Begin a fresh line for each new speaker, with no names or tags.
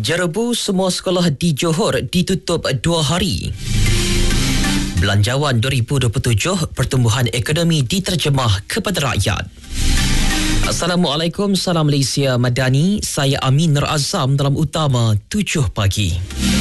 Jerebu semua sekolah di Johor ditutup 2 hari. Belanjawan 2027, pertumbuhan ekonomi diterjemah kepada rakyat. Assalamualaikum, salam Malaysia Madani. Saya Amin Nur Azam dalam Utama 7 pagi.